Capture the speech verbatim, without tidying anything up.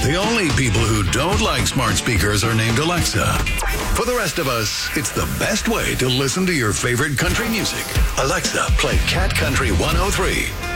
The only people who don't like smart speakers are named Alexa. For the rest of us, it's the best way to listen to your favorite country music. Alexa, play Cat Country one oh three.